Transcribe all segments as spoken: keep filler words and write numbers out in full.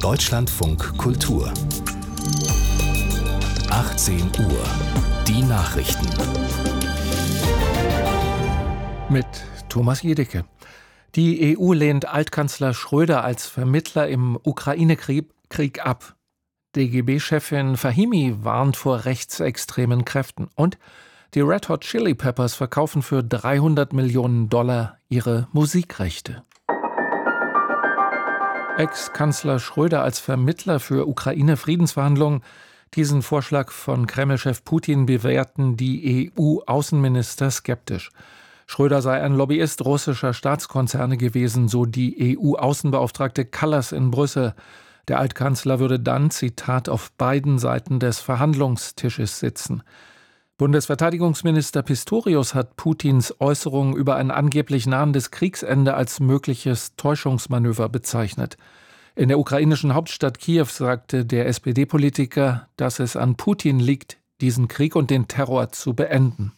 Deutschlandfunk Kultur. achtzehn Uhr. Die Nachrichten. Mit Thomas Jedicke. Die E U lehnt Altkanzler Schröder als Vermittler im Ukraine-Krieg ab. D G B-Chefin Fahimi warnt vor rechtsextremen Kräften. Und die Red Hot Chili Peppers verkaufen für dreihundert Millionen Dollar ihre Musikrechte. Ex-Kanzler Schröder als Vermittler für Ukraine-Friedensverhandlungen. Diesen Vorschlag von Kreml-Chef Putin bewerten die E U-Außenminister skeptisch. Schröder sei ein Lobbyist russischer Staatskonzerne gewesen, so die E U-Außenbeauftragte Kallas in Brüssel. Der Altkanzler würde dann, Zitat, auf beiden Seiten des Verhandlungstisches sitzen. Bundesverteidigungsminister Pistorius hat Putins Äußerungen über ein angeblich nahendes Kriegsende als mögliches Täuschungsmanöver bezeichnet. In der ukrainischen Hauptstadt Kiew sagte der S P D-Politiker, dass es an Putin liegt, diesen Krieg und den Terror zu beenden.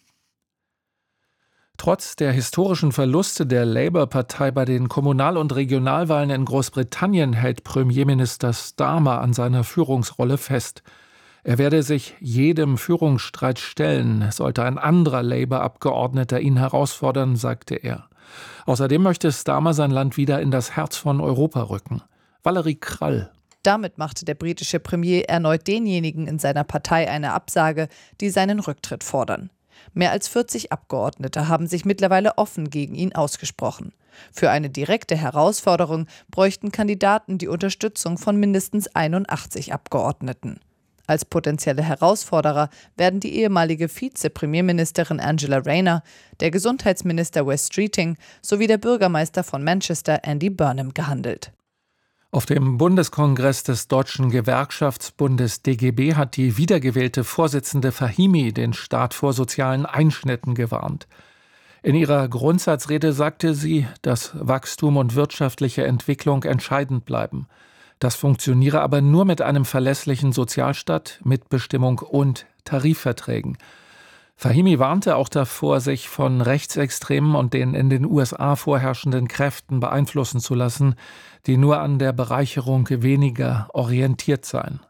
Trotz der historischen Verluste der Labour-Partei bei den Kommunal- und Regionalwahlen in Großbritannien hält Premierminister Starmer an seiner Führungsrolle fest. Er werde sich jedem Führungsstreit stellen, sollte ein anderer Labour-Abgeordneter ihn herausfordern, sagte er. Außerdem möchte Starmer sein Land wieder in das Herz von Europa rücken. Valerie Krall. Damit machte der britische Premier erneut denjenigen in seiner Partei eine Absage, die seinen Rücktritt fordern. Mehr als vierzig Abgeordnete haben sich mittlerweile offen gegen ihn ausgesprochen. Für eine direkte Herausforderung bräuchten Kandidaten die Unterstützung von mindestens einundachtzig Abgeordneten. Als potenzielle Herausforderer werden die ehemalige Vize-Premierministerin Angela Rayner, der Gesundheitsminister Wes Streeting sowie der Bürgermeister von Manchester Andy Burnham gehandelt. Auf dem Bundeskongress des Deutschen Gewerkschaftsbundes D G B hat die wiedergewählte Vorsitzende Fahimi den Staat vor sozialen Einschnitten gewarnt. In ihrer Grundsatzrede sagte sie, dass Wachstum und wirtschaftliche Entwicklung entscheidend bleiben. Das funktioniere aber nur mit einem verlässlichen Sozialstaat, Mitbestimmung und Tarifverträgen. Fahimi warnte auch davor, sich von Rechtsextremen und den in den U S A vorherrschenden Kräften beeinflussen zu lassen, die nur an der Bereicherung weniger orientiert seien.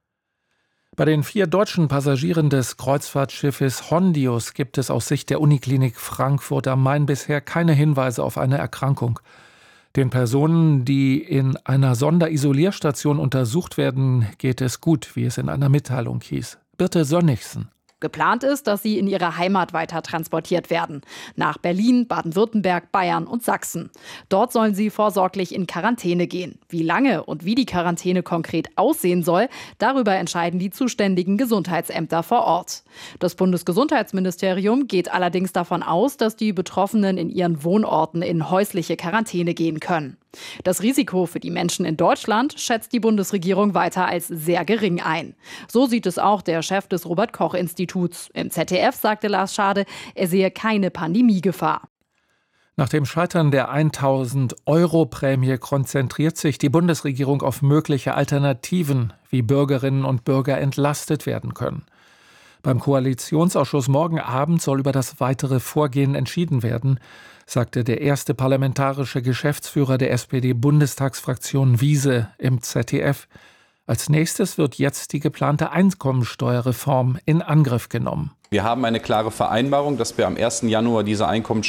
Bei den vier deutschen Passagieren des Kreuzfahrtschiffes Hondius gibt es aus Sicht der Uniklinik Frankfurt am Main bisher keine Hinweise auf eine Erkrankung. Den Personen, die in einer Sonderisolierstation untersucht werden, geht es gut, wie es in einer Mitteilung hieß. Birte Sönnigsen. Geplant ist, dass sie in ihre Heimat weiter transportiert werden. Nach Berlin, Baden-Württemberg, Bayern und Sachsen. Dort sollen sie vorsorglich in Quarantäne gehen. Wie lange und wie die Quarantäne konkret aussehen soll, darüber entscheiden die zuständigen Gesundheitsämter vor Ort. Das Bundesgesundheitsministerium geht allerdings davon aus, dass die Betroffenen in ihren Wohnorten in häusliche Quarantäne gehen können. Das Risiko für die Menschen in Deutschland schätzt die Bundesregierung weiter als sehr gering ein. So sieht es auch der Chef des Robert-Koch-Instituts. Im Z D F sagte Lars Schade, er sehe keine Pandemiegefahr. Nach dem Scheitern der tausend-Euro-Prämie konzentriert sich die Bundesregierung auf mögliche Alternativen, wie Bürgerinnen und Bürger entlastet werden können. Beim Koalitionsausschuss morgen Abend soll über das weitere Vorgehen entschieden werden, sagte der erste parlamentarische Geschäftsführer der S P D-Bundestagsfraktion Wiese im Z D F. Als nächstes wird jetzt die geplante Einkommensteuerreform in Angriff genommen. Wir haben eine klare Vereinbarung, dass wir am ersten Januar diese Einkommensteuer